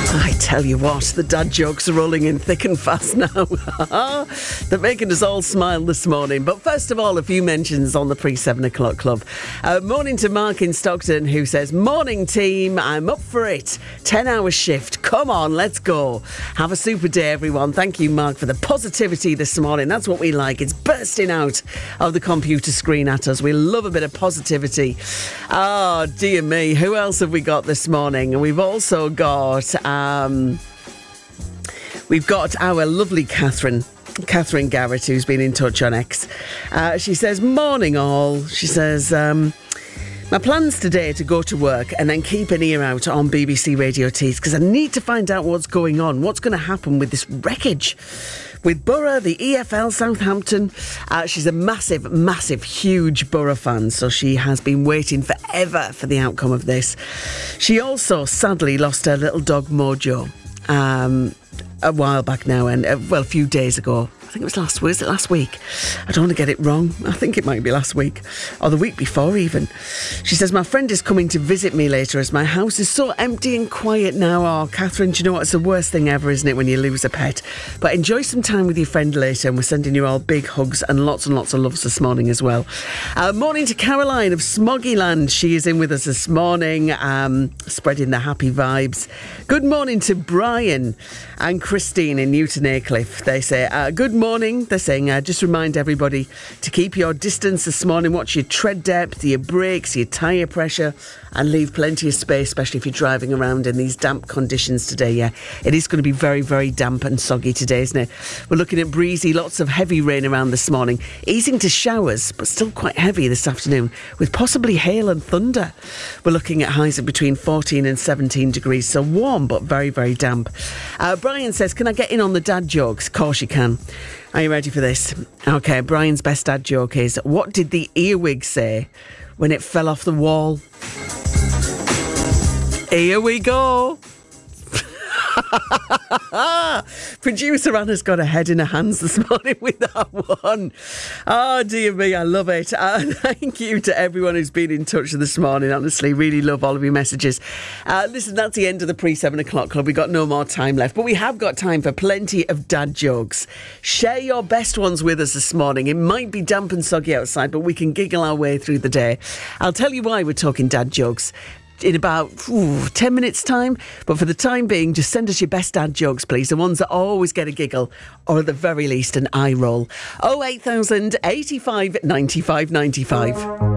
I tell you what, the dad jokes are rolling in thick and fast now. They're making us all smile this morning. But first of all, a few mentions on the pre-7 o'clock club. Morning to Mark in Stockton, who says, morning team, I'm up for it. 10-hour shift. Come on, let's go. Have a super day, everyone. Thank you, Mark, for the positivity this morning. That's what we like. It's bursting out of the computer screen at us. We love a bit of positivity. Oh, dear me. Who else have we got this morning? We've also got... we've got our lovely Catherine Garrett, who's been in touch on X. She says, morning all. She says, my plans today to go to work and then keep an ear out on BBC Radio Tees because I need to find out what's going on, what's going to happen with this wreckage with Borough, the EFL, Southampton. She's a massive, huge Borough fan, so she has been waiting forever for the outcome of this. She also sadly lost her little dog Mojo a while back now, and a few days ago. I think it was last week. Was it last week? I don't want to get it wrong. I think it might be last week or the week before even. She says, my friend is coming to visit me later as my house is so empty and quiet now. Oh, Catherine, do you know what? It's the worst thing ever, isn't it, when you lose a pet? But enjoy some time with your friend later, and we're sending you all big hugs and lots of loves this morning as well. Morning to Caroline of Smoggyland. She is in with us this morning, spreading the happy vibes. Good morning to Brian and Christine in Newton Aycliffe. They say, good morning. They're saying, just remind everybody to keep your distance this morning, watch your tread depth, your brakes, your tyre pressure, and leave plenty of space, especially if you're driving around in these damp conditions today. Yeah, it is going to be very, very damp and soggy today, isn't it? We're looking at breezy, lots of heavy rain around this morning, easing to showers, but still quite heavy this afternoon, with possibly hail and thunder. We're looking at highs of between 14 and 17 degrees, so warm, but very, very damp. Brian says, can I get in on the dad jokes? Of course you can. Are you ready for this? Okay, Brian's best dad joke is, what did the earwig say when it fell off the wall? Here we go. Producer Anna's got her head in her hands this morning with that one. Oh dear me, I love it. Thank you to everyone who's been in touch this morning. Honestly, really love all of your messages. Listen, that's the end of the pre-7 o'clock club. We've got no more time left, but we have got time for plenty of dad jokes. Share your best ones with us this morning. It might be damp and soggy outside, but we can giggle our way through the day. I'll tell you why we're talking dad jokes in about 10 minutes time, but for the time being, just send us your best dad jokes, please, the ones that always get a giggle or at the very least an eye roll. 08000 85 95 95.